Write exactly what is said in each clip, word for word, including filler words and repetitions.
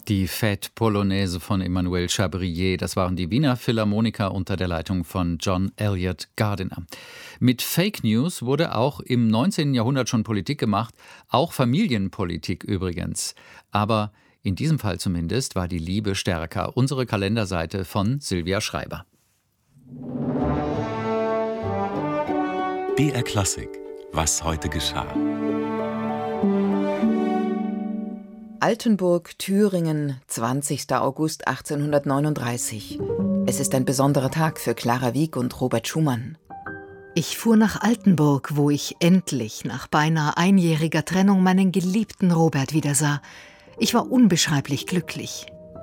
Die Fête Polonaise von Emmanuel Chabrier, das waren die Wiener Philharmoniker unter der Leitung von John Elliott Gardiner. Mit Fake News wurde auch im neunzehnten Jahrhundert schon Politik gemacht, auch Familienpolitik übrigens. Aber in diesem Fall zumindest war die Liebe stärker. Unsere Kalenderseite von Silvia Schreiber. B R Klassik. Was heute geschah. Altenburg, Thüringen, zwanzigster August achtzehnhundertneununddreißig. Es ist ein besonderer Tag für Clara Wieck und Robert Schumann. Ich fuhr nach Altenburg, wo ich endlich nach beinahe einjähriger Trennung meinen geliebten Robert wiedersah. Ich war unbeschreiblich glücklich.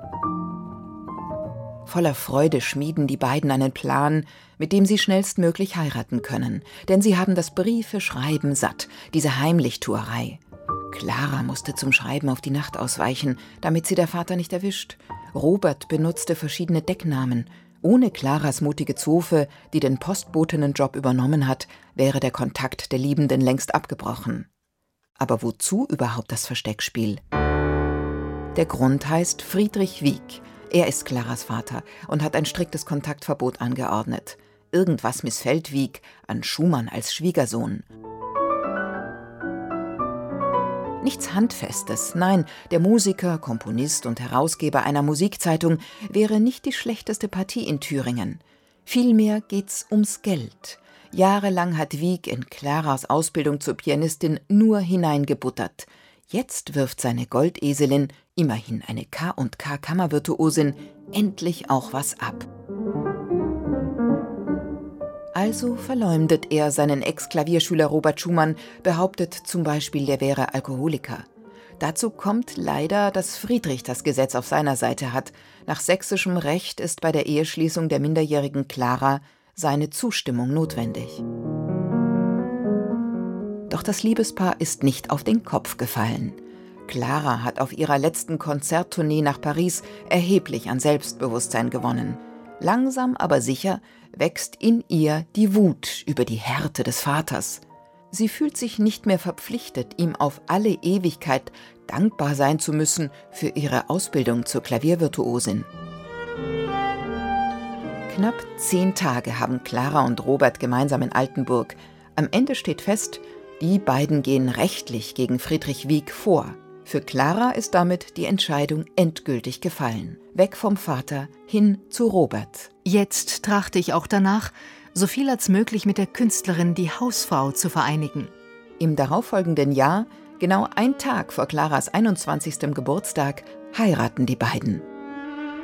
Voller Freude schmieden die beiden einen Plan, mit dem sie schnellstmöglich heiraten können. Denn sie haben das Briefeschreiben satt, diese Heimlichtuerei. Clara musste zum Schreiben auf die Nacht ausweichen, damit sie der Vater nicht erwischt. Robert benutzte verschiedene Decknamen. Ohne Claras mutige Zofe, die den Postbotinnenjob übernommen hat, wäre der Kontakt der Liebenden längst abgebrochen. Aber wozu überhaupt das Versteckspiel? Der Grund heißt Friedrich Wieck. Er ist Claras Vater und hat ein striktes Kontaktverbot angeordnet. Irgendwas missfällt Wieck an Schumann als Schwiegersohn. Nichts Handfestes, nein, der Musiker, Komponist und Herausgeber einer Musikzeitung wäre nicht die schlechteste Partie in Thüringen. Vielmehr geht's ums Geld. Jahrelang hat Wieck in Claras Ausbildung zur Pianistin nur hineingebuttert. Jetzt wirft seine Goldeselin, immerhin eine K und K Kammervirtuosin, endlich auch was ab. Also verleumdet er seinen Ex-Klavierschüler Robert Schumann, behauptet zum Beispiel, der wäre Alkoholiker. Dazu kommt leider, dass Friedrich das Gesetz auf seiner Seite hat. Nach sächsischem Recht ist bei der Eheschließung der minderjährigen Clara seine Zustimmung notwendig. Doch das Liebespaar ist nicht auf den Kopf gefallen. Clara hat auf ihrer letzten Konzerttournee nach Paris erheblich an Selbstbewusstsein gewonnen. Langsam, aber sicher wächst in ihr die Wut über die Härte des Vaters. Sie fühlt sich nicht mehr verpflichtet, ihm auf alle Ewigkeit dankbar sein zu müssen für ihre Ausbildung zur Klaviervirtuosin. Knapp zehn Tage haben Clara und Robert gemeinsam in Altenburg. Am Ende steht fest, die beiden gehen rechtlich gegen Friedrich Wieck vor. Für Clara ist damit die Entscheidung endgültig gefallen. Weg vom Vater, hin zu Robert. Jetzt trachte ich auch danach, so viel als möglich mit der Künstlerin die Hausfrau zu vereinigen. Im darauffolgenden Jahr, genau ein Tag vor Claras einundzwanzigsten Geburtstag, heiraten die beiden.